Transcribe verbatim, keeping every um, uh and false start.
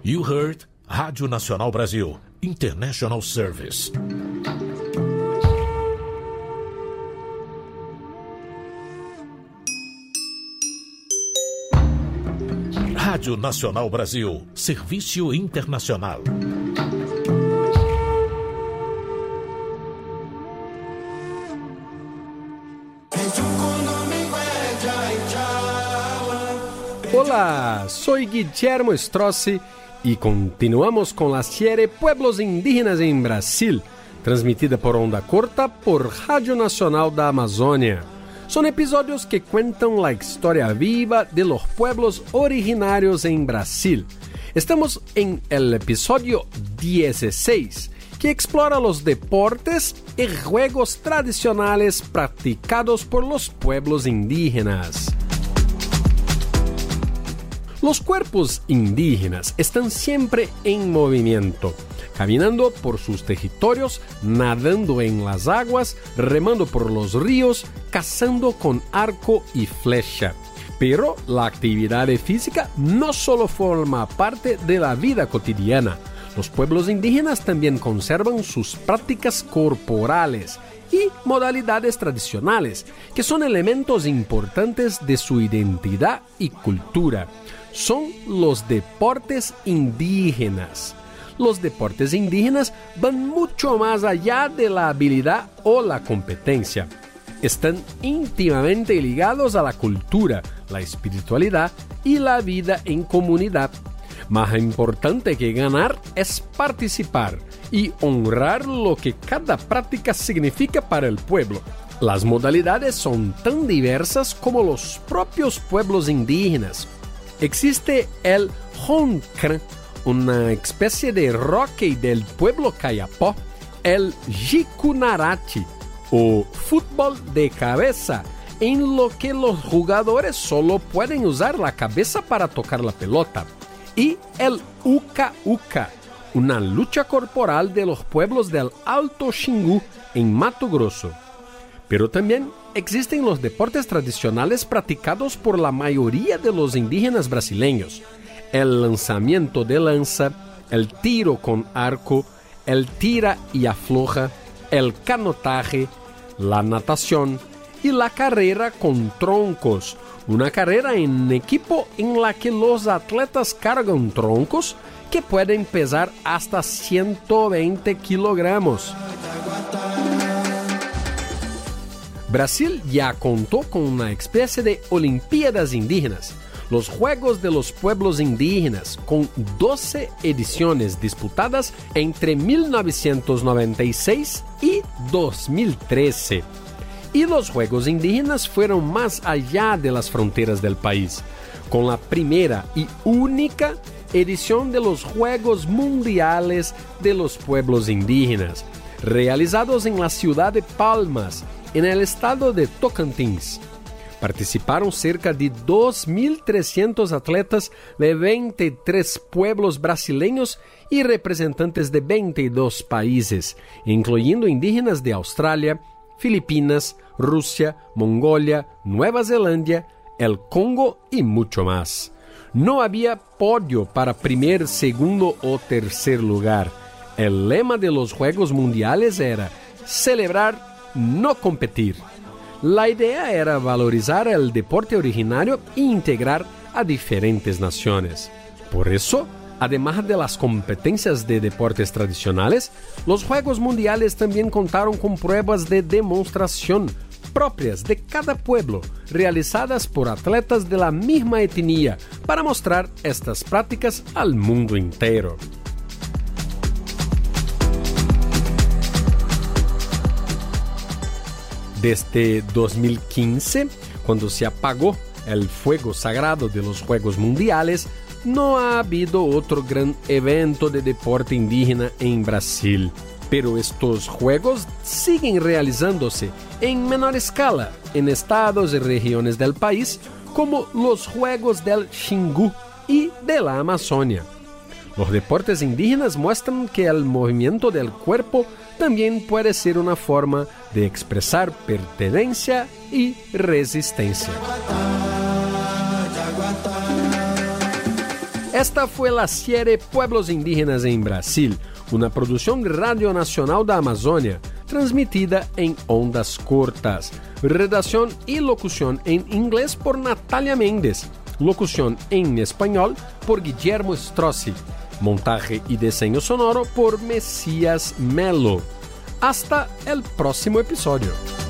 You heard Rádio Nacional Brasil, International Service. Rádio Nacional Brasil, Serviço Internacional. Hola, soy Guillermo Strozzi y continuamos con la serie Pueblos Indígenas en Brasil, transmitida por onda corta por Rádio Nacional da Amazônia. Son episodios que cuentan la historia viva de los pueblos originarios en Brasil. Estamos en el episodio dieciséis, que explora los deportes y juegos tradicionales practicados por los pueblos indígenas. Los cuerpos indígenas están siempre en movimiento, caminando por sus territorios, nadando en las aguas, remando por los ríos, cazando con arco y flecha. Pero la actividad física no solo forma parte de la vida cotidiana. Los pueblos indígenas también conservan sus prácticas corporales y modalidades tradicionales, que son elementos importantes de su identidad y cultura. Son los deportes indígenas. Los deportes indígenas van mucho más allá de la habilidad o la competencia. Están íntimamente ligados a la cultura, la espiritualidad y la vida en comunidad. Más importante que ganar es participar y honrar lo que cada práctica significa para el pueblo. Las modalidades son tan diversas como los propios pueblos indígenas. Existe el Honkran, una especie de hockey del pueblo Kayapó, el Jikunarachi, o fútbol de cabeza, en lo que los jugadores solo pueden usar la cabeza para tocar la pelota, y el Uka Uka, una lucha corporal de los pueblos del Alto Xingu en Mato Grosso. Pero también existen los deportes tradicionales practicados por la mayoría de los indígenas brasileños: el lanzamiento de lanza, el tiro con arco, el tira y afloja, el canotaje, la natación y la carrera con troncos, una carrera en equipo en la que los atletas cargan troncos que pueden pesar hasta ciento veinte kilogramos. Brasil ya contó con una especie de Olimpiadas Indígenas, los Juegos de los Pueblos Indígenas, con doce ediciones disputadas entre mil novecientos noventa y seis y dos mil trece. Y los Juegos Indígenas fueron más allá de las fronteras del país, con la primera y única edición de los Juegos Mundiales de los Pueblos Indígenas, realizados en la ciudad de Palmas, en el estado de Tocantins. Participaron cerca de dos mil trescientos atletas de veintitrés pueblos brasileños y representantes de veintidós países, incluyendo indígenas de Australia, Filipinas, Rusia, Mongolia, Nueva Zelanda, el Congo y mucho más. No había podio para primer, segundo o tercer lugar. El lema de los Juegos Mundiales era celebrar, no competir. La idea era valorizar el deporte originario e integrar a diferentes naciones. Por eso, además de las competencias de deportes tradicionales, los Juegos Mundiales también contaron con pruebas de demostración propias de cada pueblo, realizadas por atletas de la misma etnia, para mostrar estas prácticas al mundo entero. Desde dos mil quince, cuando se apagó el fuego sagrado de los Juegos Mundiales, no ha habido otro gran evento de deporte indígena en Brasil. Pero estos juegos siguen realizándose en menor escala en estados y regiones del país, como los Juegos del Xingu y de la Amazonia. Los deportes indígenas muestran que el movimiento del cuerpo también puede ser una forma de expresar pertenencia y resistencia. Esta fue la serie Pueblos Indígenas en Brasil, una producción de Radio Nacional da Amazônia, transmitida en ondas cortas. Redacción y locución en inglés por Natalia Méndez. Locución en español por Guillermo Strozzi. Montaje y diseño sonoro por Messias Melo. Hasta el próximo episodio.